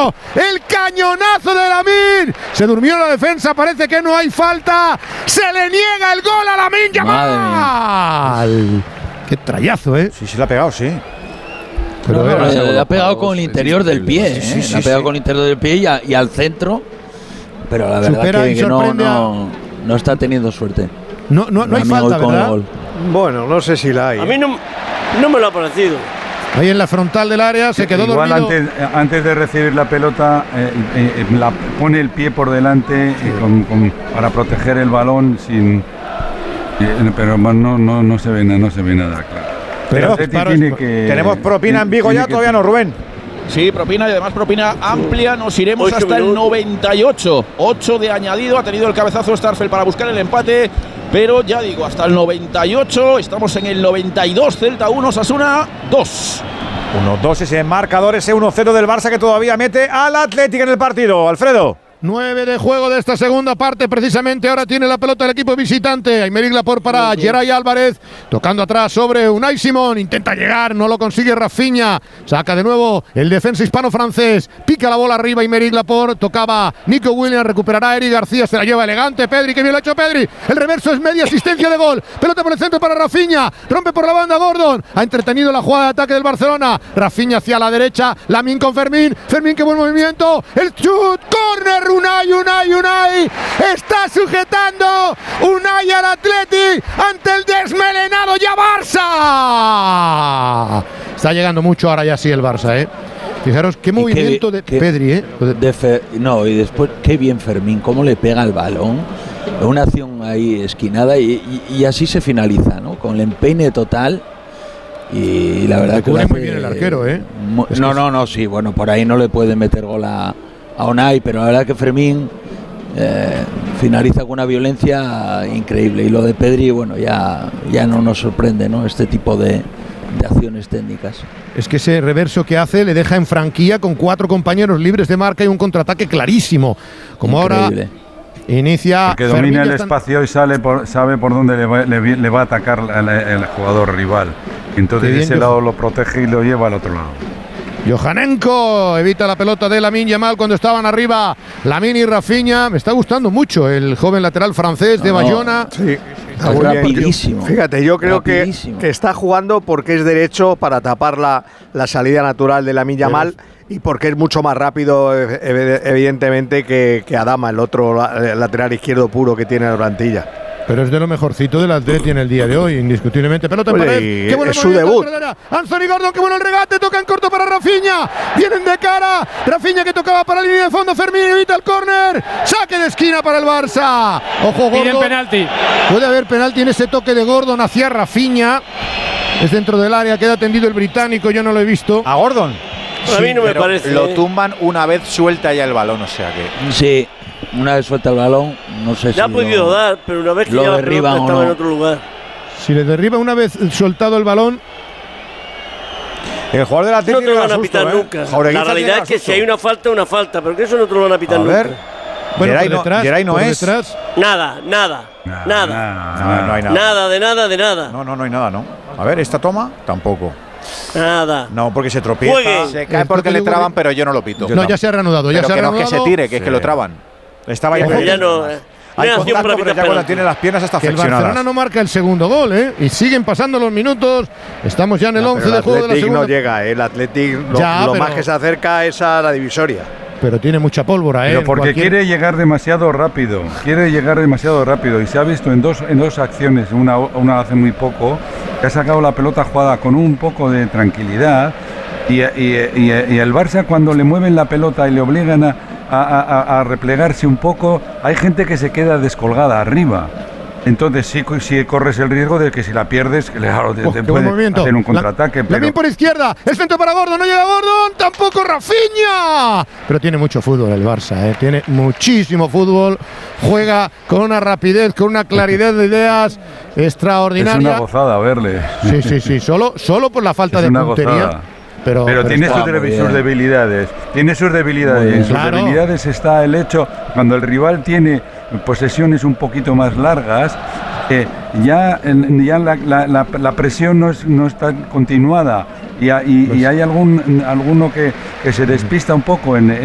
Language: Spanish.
segundo. El cañonazo de Lamine. Se durmió la defensa, parece que no hay falta. Se le niega el gol a Lamine Yamal. Qué trayazo, ¿eh? Sí, la ha pegado, sí. Pero le ha pegado con el interior del pie, le ha pegado con el interior del pie y al centro. Pero la verdad que no está teniendo suerte. No hay falta, ¿verdad? Bueno, no sé si la hay. A mí no me lo ha parecido. Ahí en la frontal del área se quedó dormido. Antes de recibir la pelota, pone el pie por delante para proteger el balón pero no se ve nada, claro. Tenemos propina en Vigo ya, todavía no, Rubén. Sí, propina y además propina amplia. Nos iremos hasta el 98. 8 de añadido. Ha tenido el cabezazo Starfel para buscar el empate. Pero ya digo, hasta el 98. Estamos en el 92. Celta 1, Osasuna 2. 1-2 ese marcador, ese 1-0 del Barça que todavía mete al Athletic en el partido. Alfredo. 9 de juego de esta segunda parte, precisamente ahora tiene la pelota el equipo visitante. Aymeric Laporte para Geray Álvarez, tocando atrás sobre Unai Simón, intenta llegar, no lo consigue Rafinha, saca de nuevo el defensa hispano-francés, pica la bola arriba Aymeric Laporte, tocaba Nico Williams, recuperará Eric García, se la lleva elegante Pedri, que bien lo ha hecho Pedri, el reverso es media asistencia de gol, pelota por el centro para Rafinha, rompe por la banda Gordon, ha entretenido la jugada de ataque del Barcelona, Rafinha hacia la derecha, Lamine con Fermín, qué buen movimiento, el chut, córner, Unai, está sujetando Unai al Athletic ante el desmelenado ya Barça. Está llegando mucho ahora ya sí el Barça, Fijaros qué movimiento de Pedri, y después qué bien Fermín, cómo le pega el balón, una acción ahí esquinada y así se finaliza, ¿no? Con el empeine total. Y la verdad que cubre muy bien el arquero, sí, bueno, por ahí no le puede meter gol a Unai, pero la verdad que Fermín finaliza con una violencia increíble. Y lo de Pedri, bueno, ya no nos sorprende, ¿no? Este tipo de acciones técnicas. Es que ese reverso que hace le deja en franquía con 4 compañeros libres de marca y un contraataque clarísimo. Como increíble. Ahora inicia. Que domina el espacio y sabe por dónde le va a atacar el jugador rival. Entonces de ese lado lo protege y lo lleva al otro lado. Johanenko evita la pelota de Lamine Yamal cuando estaban arriba Lamine y Rafinha. Me está gustando mucho el joven lateral francés de Bayona. Sí. Rapidísimo. Fíjate, yo creo que está jugando porque es derecho para tapar la salida natural de Lamine Yamal y porque es mucho más rápido, evidentemente, que Adama, el otro lateral izquierdo puro que tiene la plantilla. Pero es de lo mejorcito del Atleti en el día de hoy, indiscutiblemente. Pelota en pared. Qué bueno es su debut. Anthony Gordon, qué bueno el regate. Toca en corto para Rafinha. Vienen de cara. Rafinha que tocaba para la línea de fondo. Fermín evita el córner. Saque de esquina para el Barça. Ojo, Gordon. Piden penalti. Puede haber penalti en ese toque de Gordon hacia Rafinha. Es dentro del área. Queda tendido el británico. Yo no lo he visto. ¿A Gordon? A mí no me parece. Lo tumban una vez suelta ya el balón, o sea que. Sí. Una vez suelta el balón, no sé si le ha podido dar, pero una vez que ya derriba estaba en otro lugar. Si le derriba una vez soltado el balón, el jugador del Atlético no te lo van a pitar nunca. La realidad es que si hay una falta, pero que eso no te lo van a pitar nunca. Bueno, Geray no es. Nada. No hay nada. Nada, de nada. No hay nada, ¿no? A ver, esta toma, tampoco. Nada. No, porque se tropieza. Se cae porque le traban, pero yo no lo pito. Ya se ha reanudado. Pero que no es que se tire, que es que lo traban. Estaba ya no. Hay contacto, pero ya cuando tiene las piernas hasta flexionadas. El Barcelona no marca el segundo gol, y siguen pasando los minutos. Estamos ya en el 11 de juego de la segunda. No llega, el Athletic lo más que se acerca es a la divisoria. Pero tiene mucha pólvora, Pero porque quiere llegar demasiado rápido. Y se ha visto en dos acciones, una hace muy poco, que ha sacado la pelota jugada con un poco de tranquilidad. Y el Barça, cuando le mueven la pelota y le obligan a replegarse un poco, hay gente que se queda descolgada arriba. Entonces sí corres el riesgo de que si la pierdes, claro, te puede hacer un contraataque. Lamine por izquierda, el centro para Gordon, no llega Gordon, tampoco Rafinha. Pero tiene mucho fútbol el Barça, tiene muchísimo fútbol, juega con una rapidez, con una claridad de ideas extraordinaria. Es una gozada verle. Sí, solo por la falta de puntería. Pero tiene sus debilidades. Tiene sus debilidades. En sus debilidades está el hecho, cuando el rival tiene posesiones un poquito más largas, ya la presión no está continuada y hay alguno que se despista un poco en